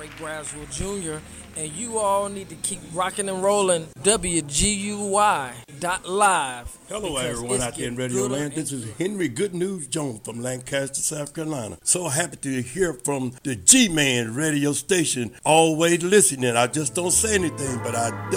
Mike Braswell Jr., and you all need to keep rocking and rolling WGUY.live. Hello, everyone out there in Radio Land. This is Henry Good News Jones from Lancaster, South Carolina. So happy to hear from the G-Man radio station. Always listening. I just don't say anything, but I